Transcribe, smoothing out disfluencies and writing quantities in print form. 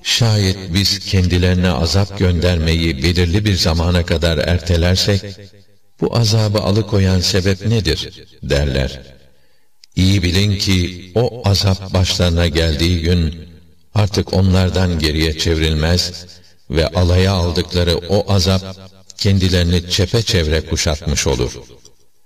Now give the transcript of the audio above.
şayet biz kendilerine azap göndermeyi belirli bir zamana kadar ertelersek, bu azabı alıkoyan sebep nedir derler. İyi bilin ki o azap başlarına geldiği gün artık onlardan geriye çevrilmez ve alaya aldıkları o azap kendilerini çepeçevre kuşatmış olur.